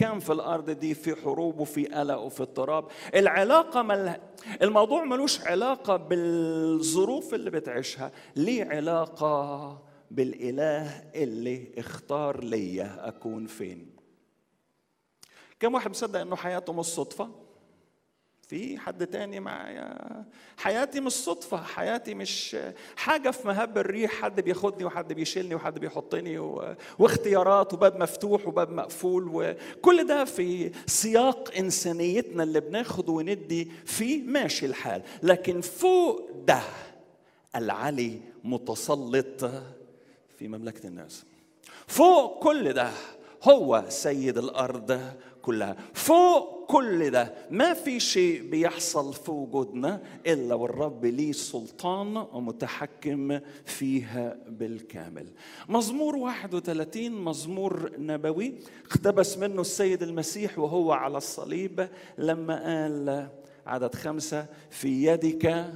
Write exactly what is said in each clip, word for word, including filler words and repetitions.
كان في الأرض دي في حروب وفي قلق وفي اضطراب. العلاقة مل... الموضوع ملوش علاقة بالظروف اللي بتعيشها، ليه علاقة بالإله اللي اختار ليا أكون فين. كم واحد مصدق إنه حياته مش صدفة؟ في حد تاني معايا؟ حياتي مش صدفة، حياتي مش حاجة في مهب الريح، حد بياخدني وحد بيشيلني وحد بيحطني و... واختيارات وباب مفتوح وباب مقفول، وكل ده في سياق إنسانيتنا اللي بناخد وندي فيه ماشي الحال. لكن فوق ده العلي متسلط في مملكة الناس. فوق كل ده هو سيد الأرض كلها. فوق كل ده ما في شيء بيحصل في وجودنا إلا والرب ليه سلطان ومتحكم فيها بالكامل. مزمور واحد وثلاثين مزمور نبوي اقتبس منه السيد المسيح وهو على الصليب لما قال عدد خمسة: في يدك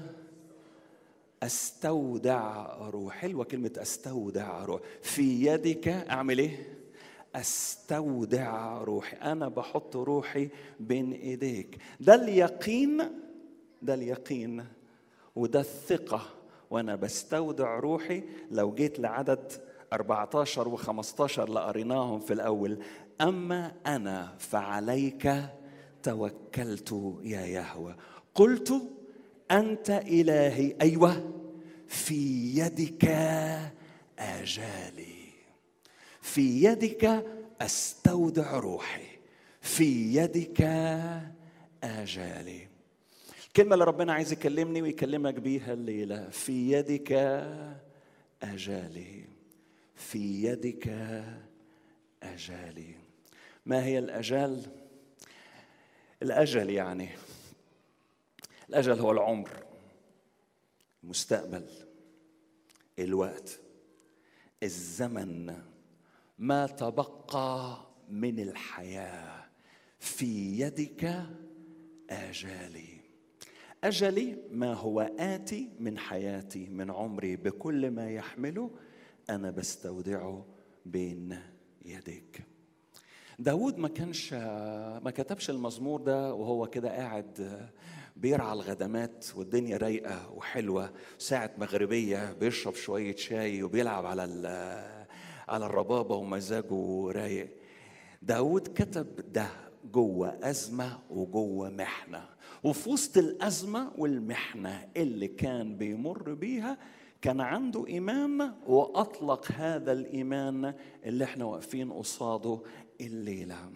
أستودع روح. حلوة كلمة أستودع روح. في يدك أعمل إيه؟ أستودع روحي. أنا بحط روحي بين إيديك. ده اليقين، ده اليقين وده الثقة. وأنا بستودع روحي. لو جيت لعدد أربعة عشر وخمسة عشر اللي قريناهم في الأول: أما أنا فعليك توكلت يا يهوه، قلت أنت إلهي. أيوة، في يدك آجالي، في يدك أستودع روحي، في يدك آجالي. الكلمة اللي ربنا عايز يكلمني ويكلمك بيها الليلة: في يدك آجالي، في يدك آجالي. ما هي الأجال؟ الأجل يعني الأجل هو العمر، المستقبل، الوقت، الزمن، ما تبقى من الحياة. في يدك آجالي. أجلي ما هو آتي من حياتي، من عمري، بكل ما يحمله أنا بستودعه بين يديك. داود ما كانش ما كتبش المزمور ده وهو كده قاعد بيرعى الغدمات والدنيا رايقة وحلوة، ساعة مغربية بيشرب شوية شاي وبيلعب على على الربابة ومزاجه رايق. داود كتب ده جوه أزمة وجوه محنة، وفي وسط الأزمة والمحنة اللي كان بيمر بيها كان عنده إيمان، وأطلق هذا الإيمان اللي احنا واقفين قصاده الليلة.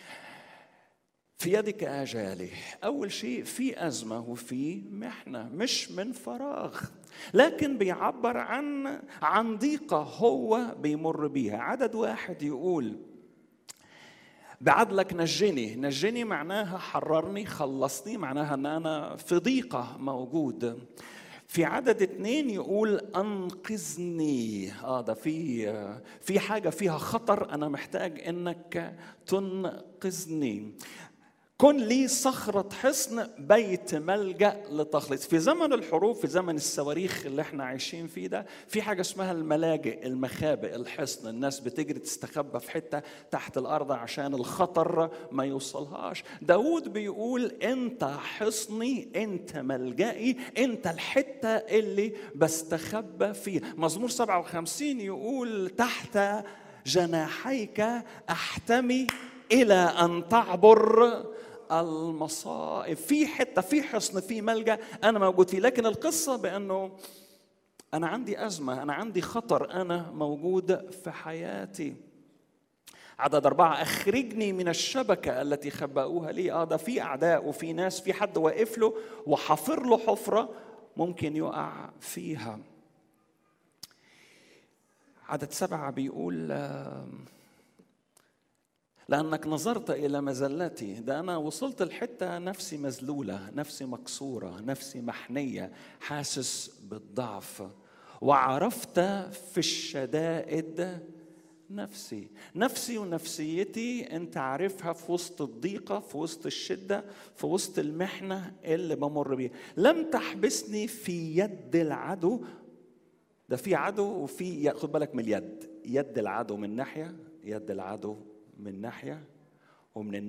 في يدك آجالي. أول شيء في أزمة وفي محنة، مش من فراغ، لكن بيعبر عن عن ضيقة هو بيمر بيها. عدد واحد يقول: بعدلك نجني. نجني معناها حررني، خلصني، معناها أن أنا في ضيقة موجود. في عدد اتنين يقول أنقذني. آه ده في في حاجة فيها خطر، أنا محتاج إنك تنقذني. كن لي صخرة حصن، بيت ملجأ لتخلص. في زمن الحروب، في زمن الصواريخ اللي احنا عايشين فيه ده، في حاجة اسمها الملاجئ، المخابئ، الحصن. الناس بتجري تستخبى في حتة تحت الأرض عشان الخطر ما يوصلهاش. داود بيقول أنت حصني، أنت ملجئي، أنت الحتة اللي بستخبى فيه. مزمور سبعة وخمسين يقول تحت جناحيك أحتمي إلى أن تعبر المصائب. في حتة، في حصن، في ملجأ أنا موجود فيه. لكن القصة بأنه أنا عندي أزمة، أنا عندي خطر، أنا موجود في حياتي. عدد أربعة: أخرجني من الشبكة التي خبأوها لي. آه ده في أعداء وفي ناس، في حد واقف له وحفر له حفرة ممكن يقع فيها. عدد سبعة بيقول لأنك نظرت إلى مزلتي. ده أنا وصلت الحتة نفسي مزلولة، نفسي مكسورة، نفسي محنية، حاسس بالضعف. وعرفت في الشدائد نفسي. نفسي ونفسيتي أنت عارفها في وسط الضيقة، في وسط الشدة، في وسط المحنة اللي بمر بيها. لم تحبسني في يد العدو. ده في عدو وفي، خد بالك من اليد، يد العدو من ناحية، يد العدو من ناحية، ومن